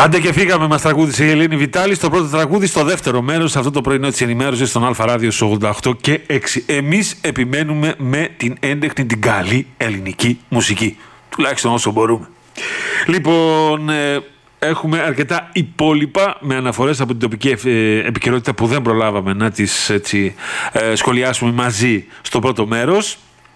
Άντε και φύγαμε, μας τραγούδισε η Ελένη Βιτάλη στο πρώτο τραγούδι, στο δεύτερο μέρος, σε αυτό το πρωινό της ενημέρωσης στον Αλφα Ράδιο στους 88 και 6. Εμείς επιμένουμε με την έντεχνη, την καλή ελληνική μουσική. Τουλάχιστον όσο μπορούμε. Λοιπόν, έχουμε αρκετά υπόλοιπα με αναφορές από την τοπική επικαιρότητα που δεν προλάβαμε να τις έτσι, σχολιάσουμε μαζί στο πρώτο μέρος.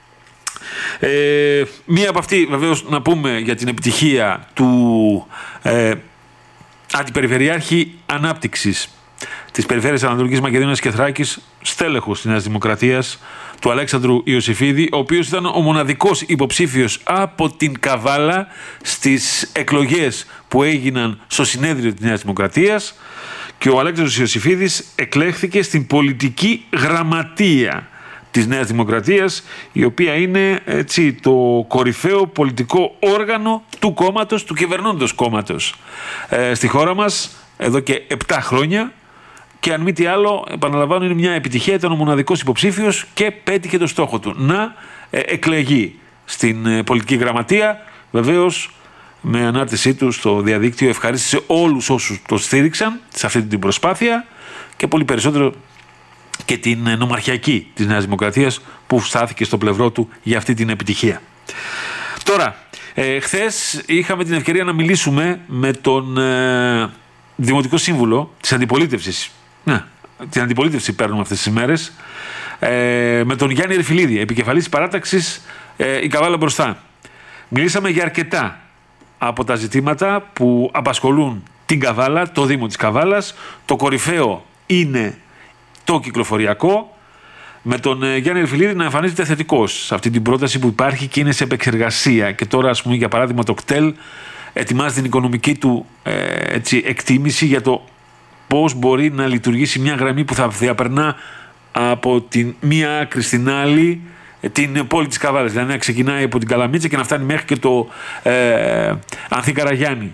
Μία από αυτή βεβαίως να πούμε για την επιτυχία του Αντιπεριφερειάρχη Ανάπτυξης της Περιφέρειας Ανατολικής Μακεδονίας και Θράκης, στέλεχος της Νέας Δημοκρατίας, του Αλέξανδρου Ιωσηφίδη, ο οποίος ήταν ο μοναδικός υποψήφιος από την Καβάλα στις εκλογές που έγιναν στο συνέδριο της Νέας Δημοκρατίας, και ο Αλέξανδρος Ιωσηφίδης εκλέχθηκε στην πολιτική γραμματεία της Νέας Δημοκρατίας, η οποία είναι έτσι, το κορυφαίο πολιτικό όργανο του κόμματος, του κυβερνώντος κόμματος στη χώρα μας εδώ και 7 χρόνια, και αν μη τι άλλο, επαναλαμβάνω, είναι μια επιτυχία, ήταν ο μοναδικός υποψήφιος και πέτυχε το στόχο του να εκλεγεί στην πολιτική γραμματεία. Βεβαίως, με ανάρτησή του στο διαδίκτυο ευχαρίστησε όλους όσους το στήριξαν σε αυτή την προσπάθεια και πολύ περισσότερο και την νομαρχιακή της Νέας Δημοκρατίας που στάθηκε στο πλευρό του για αυτή την επιτυχία. Τώρα, χθες είχαμε την ευκαιρία να μιλήσουμε με τον Δημοτικό Σύμβουλο της Αντιπολίτευσης. Ναι, την Αντιπολίτευση παίρνουμε αυτές τις ημέρες. Με τον Γιάννη Ρεφιλίδη, επικεφαλής παράταξης η Καβάλα Μπροστά. Μιλήσαμε για αρκετά από τα ζητήματα που απασχολούν την Καβάλα, το Δήμο της Καβάλας. Το κορυφαίο είναι το κυκλοφοριακό, με τον Γιάννη Ρεφιλίδη να εμφανίζεται θετικός σε αυτή την πρόταση που υπάρχει και είναι σε επεξεργασία. Και τώρα, ας πούμε, για παράδειγμα, το ΚΤΕΛ ετοιμάζει την οικονομική του εκτίμηση για το πώς μπορεί να λειτουργήσει μια γραμμή που θα διαπερνά από την μία άκρη στην άλλη την πόλη της Καβάλας. Δηλαδή να ξεκινάει από την Καλαμίτσα και να φτάνει μέχρι και το Ανθή Καραγιάννη,